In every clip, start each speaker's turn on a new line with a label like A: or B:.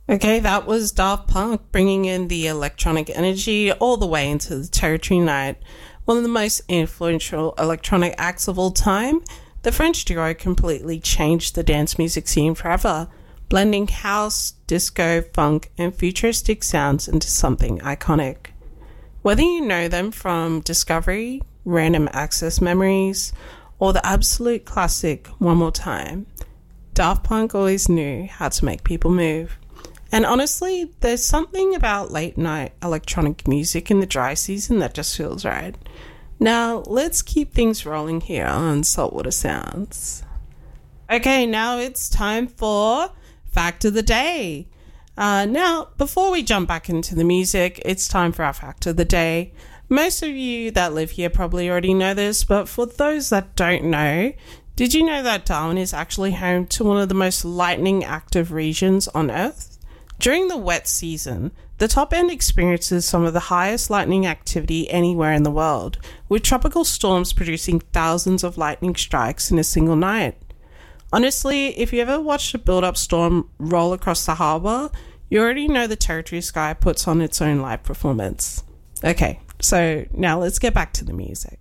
A: Okay, that was Daft Punk bringing in the electronic energy all the way into the Territory Night. One of the most influential electronic acts of all time, the French duo completely changed the dance music scene forever, blending house, disco, funk, and futuristic sounds into something iconic. Whether you know them from Discovery, Random Access Memories, or the absolute classic One More Time, Daft Punk always knew how to make people move. And honestly, there's something about late night electronic music in the dry season that just feels right. Now, let's keep things rolling here on Saltwater Sounds. Okay, now it's time for Fact of the Day. Now, before we jump back into the music, it's time for our Fact of the Day. Most of you that live here probably already know this, but for those that don't know, did you know that Darwin is actually home to one of the most lightning active regions on Earth? During the wet season, the top end experiences some of the highest lightning activity anywhere in the world, with tropical storms producing thousands of lightning strikes in a single night. Honestly, if you ever watched a build-up storm roll across the harbour, you already know the Territory Sky puts on its own live performance. Okay, so now let's get back to the music.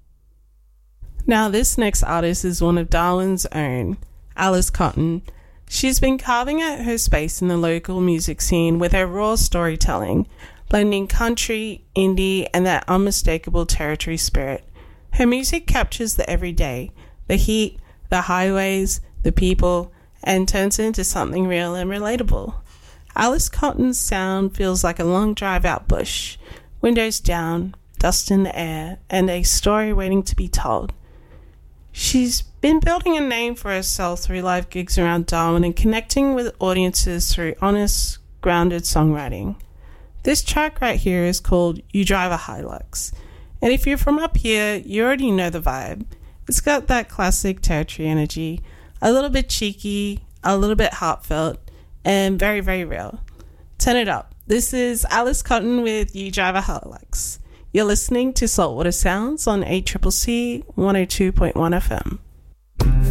A: Now this next artist is one of Darwin's own, Alice Cotton. She's been carving out her space in the local music scene with her raw storytelling, blending country, indie, and that unmistakable Territory spirit. Her music captures the everyday, the heat, the highways, the people, and turns it into something real and relatable. Alice Cotton's sound feels like a long drive out bush, windows down, dust in the air, and a story waiting to be told. She's been building a name for herself through live gigs around Darwin and connecting with audiences through honest, grounded songwriting. This track right here is called You Drive a Hilux, and if you're from up here, you already know the vibe. It's got that classic Territory energy, a little bit cheeky, a little bit heartfelt, and very, very real. Turn it up. This is Alice Cotton with You Drive a Hilux. You're listening to Saltwater Sounds on ACCC 102.1 FM.